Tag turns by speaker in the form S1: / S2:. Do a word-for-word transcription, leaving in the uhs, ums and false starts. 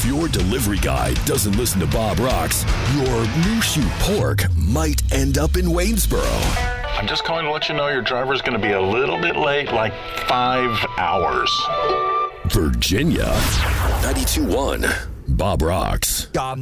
S1: If your delivery guy doesn't listen to Bob Rocks, your new shoe pork might end up in Waynesboro.
S2: I'm just calling to let you know your driver's going to be a little bit late, like five hours.
S1: Virginia, ninety-two point one, Bob Rocks.
S3: God.